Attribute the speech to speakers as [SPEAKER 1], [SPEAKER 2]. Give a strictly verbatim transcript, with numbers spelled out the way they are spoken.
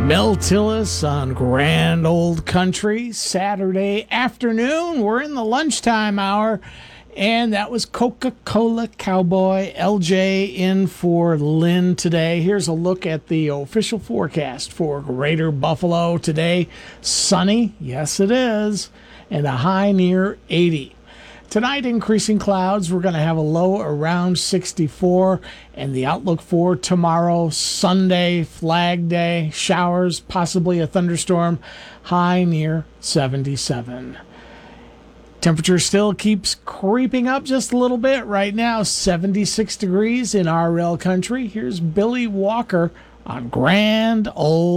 [SPEAKER 1] Mel Tillis on Grand Old Country, Saturday afternoon. We're in the lunchtime hour, and that was Coca-Cola Cowboy. L J in for Lynn today. Here's a look at the official forecast for Greater Buffalo today. Sunny, yes it is, and a high near eighty. Tonight, increasing clouds. We're going to have a low around sixty-four. And the outlook for tomorrow, Sunday, Flag Day, showers, possibly a thunderstorm, high near seventy-seven. Temperature still keeps creeping up just a little bit. Right now, seventy-six degrees in R L country. Here's Billy Walker on Grand Old